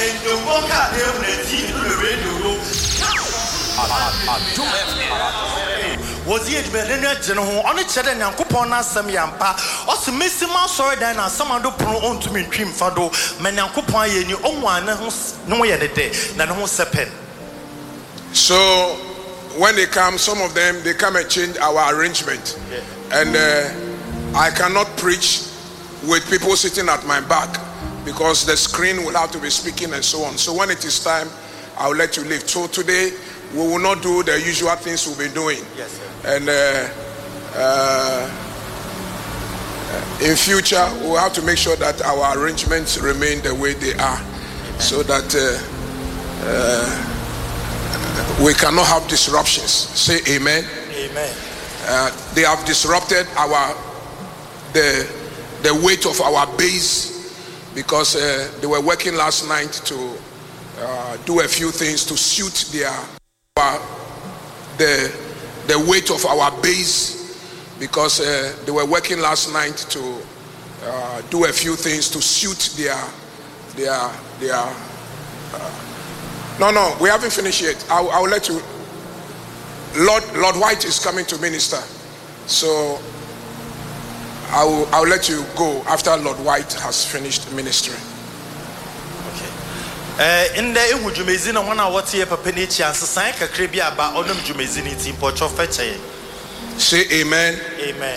Was it Belena General on each other and Kupona Samyampa, or some Missy Sorry than some do pro on to me trim fado, Menankupa, and you own one, no way at the day, than who sepen. So when they come, some of them they come and change our arrangement, and I cannot preach with people sitting at my back because the screen will have to be speaking and so on. So when it is time, I'll let you leave. So today we will not do the usual things we'll be doing. Yes, sir. And in future we'll have to make sure that our arrangements remain the way they are. Amen. So that we cannot have disruptions. Say amen. Amen. They have disrupted the weight of our base because they were working last night to do a few things to suit the weight of our base because they were working last night to do a few things to suit their no, we haven't finished yet. I'll let you. Lord White is coming to minister, so I'll let you go after Lord White has finished ministering. In the Jumezina, 1 hour here, Papenichi, and Sanka Cribia about Onum Jumezini team, Porcho Fetche. Say amen. Amen.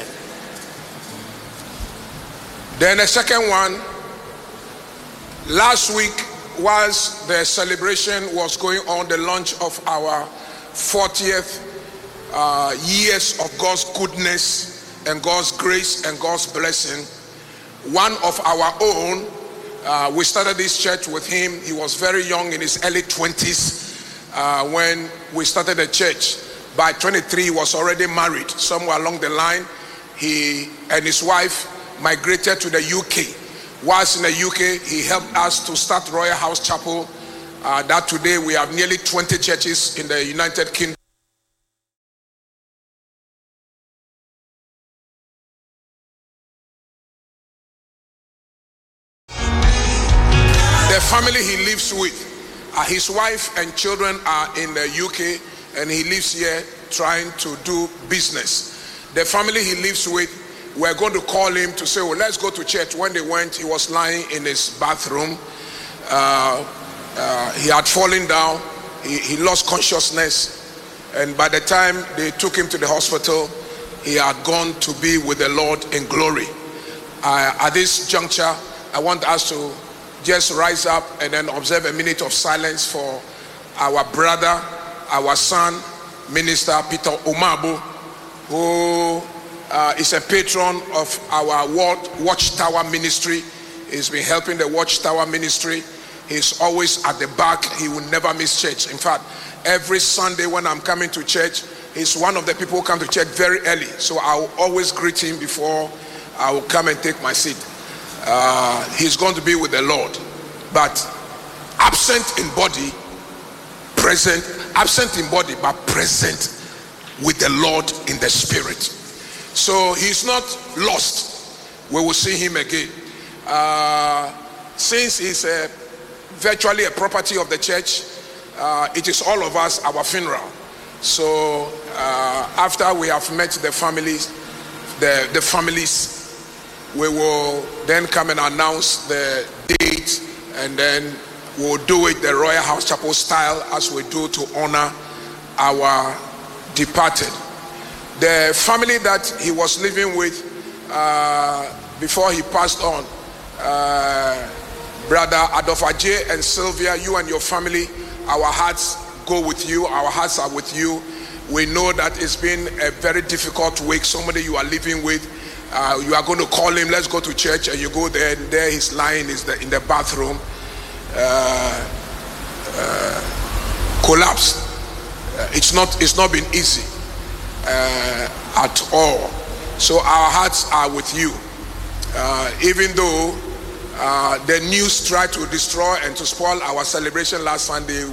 Then the second one, last week was the celebration was going on, the launch of our 40th years of God's goodness and God's grace and God's blessing. One of our own, we started this church with him. He was very young, in his early 20s when we started the church. By 23, he was already married. Somewhere along the line, he and his wife migrated to the UK. Whilst in the UK, he helped us to start Royal House Chapel. That today we have nearly 20 churches in the United Kingdom. The family he lives with, his wife and children are in the UK, and he lives here trying to do business. The family he lives with, we're going to call him to say, well, let's go to church. When they went, he was lying in his bathroom. He had fallen down. He lost consciousness. And by the time they took him to the hospital, he had gone to be with the Lord in glory. At this juncture, I want us to just rise up and then observe a minute of silence for our brother, our son, Minister Peter Omabo, who is a patron of our Watchtower Ministry. He's been helping the Watchtower Ministry. He's always at the back. He will never miss church. In fact, every Sunday when I'm coming to church, he's one of the people who come to church very early. So I will always greet him before I will come and take my seat. He's going to be with the Lord. But absent in body, present, absent in body, but present with the Lord in the spirit. So he's not lost. We will see him again. Since he's virtually a property of the church, it is all of us, our funeral. So after we have met the families, the families, we will then come and announce the date, and then we'll do it the Royal House Chapel style as we do to honor our departed. The family that he was living with before he passed on, Brother Adolph Ajay and Sylvia, you and your family, our hearts go with you. Our hearts are with you. We know that it's been a very difficult week. Somebody you are living with, you are going to call him, let's go to church, and you go there, and there he's lying in the bathroom, collapsed. It's not been easy at all. So our hearts are with you. Even though the news tried to destroy and to spoil our celebration last Sunday,